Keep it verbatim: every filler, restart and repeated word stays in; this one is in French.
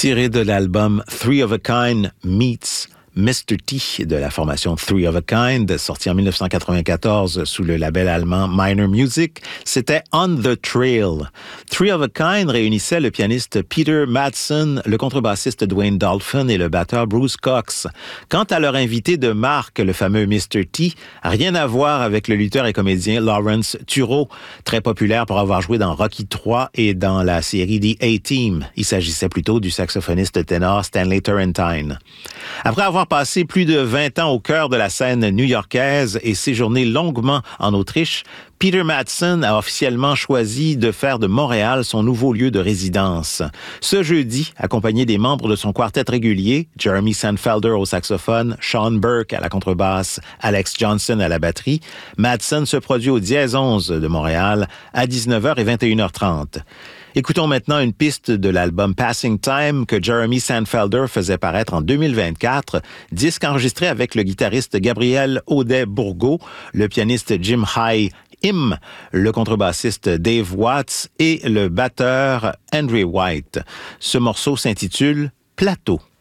Tiré de l'album Three of a Kind meets mister T de la formation Three of a Kind, sorti en dix-neuf cent quatre-vingt-quatorze sous le label allemand Minor Music, c'était On the Trail. Three of a Kind réunissait le pianiste Peter Madsen, le contrebassiste Dwayne Dolphin et le batteur Bruce Cox. Quant à leur invité de marque, le fameux mister T, rien à voir avec le lutteur et comédien Lawrence Turreau, très populaire pour avoir joué dans Rocky trois et dans la série The A-Team. Il s'agissait plutôt du saxophoniste ténor Stanley Turrentine. Après avoir passé plus de vingt ans au cœur de la scène new-yorkaise et séjourné longuement en Autriche, Peter Madsen a officiellement choisi de faire de Montréal son nouveau lieu de résidence. Ce jeudi, accompagné des membres de son quartet régulier, Jeremy Sandfelder au saxophone, Sean Burke à la contrebasse, Alex Johnson à la batterie, Madsen se produit au Dièse onze de Montréal à dix-neuf heures et vingt et une heures trente. Écoutons maintenant une piste de l'album Passing Time que Jeremy Sandfelder faisait paraître en deux mille vingt-quatre, disque enregistré avec le guitariste Gabriel Audet-Bourgault, le pianiste Jim High Im, le contrebassiste Dave Watts et le batteur Andrew White. Ce morceau s'intitule Plateau.